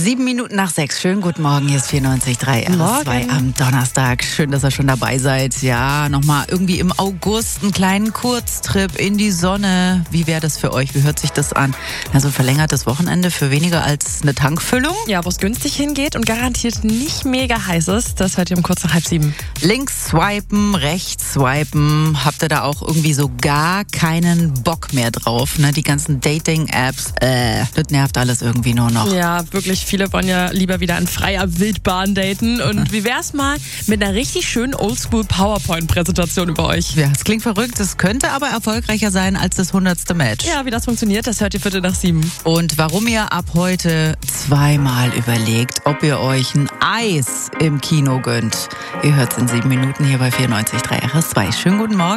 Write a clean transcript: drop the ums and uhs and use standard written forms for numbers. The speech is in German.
7:07. Schönen guten Morgen, hier ist 94.3 RS2 am Donnerstag. Schön, dass ihr schon dabei seid. Ja, nochmal irgendwie im August einen kleinen Kurztrip in die Sonne. Wie wäre das für euch? Wie hört sich das an? Also ein verlängertes Wochenende für weniger als eine Tankfüllung? Ja, wo es günstig hingeht und garantiert nicht mega heiß ist, das hört ihr um kurz nach 6:30. Links swipen, rechts swipen. Habt ihr da auch irgendwie so gar keinen Bock mehr drauf? Ne? Die ganzen Dating-Apps, das nervt alles irgendwie nur noch. Ja, wirklich, viele wollen ja lieber wieder in freier Wildbahn daten. Und wie wär's mal mit einer richtig schönen Oldschool-PowerPoint-Präsentation über euch? Ja, es klingt verrückt, es könnte aber erfolgreicher sein als das 100. Match. Ja, wie das funktioniert, das hört ihr 6:45. Und warum ihr ab heute zweimal überlegt, ob ihr euch ein Eis im Kino gönnt. Ihr hört's in 7 Minuten hier bei 94.3 RS2. Schönen guten Morgen.